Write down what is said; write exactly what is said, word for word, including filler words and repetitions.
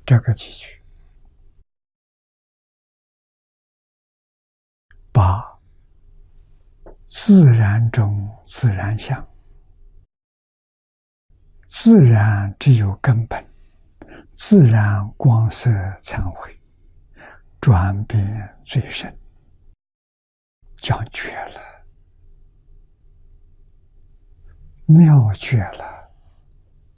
这个几句，把自然中自然相，自然只有根本，自然光色参会，转变最深，讲绝了，妙绝了。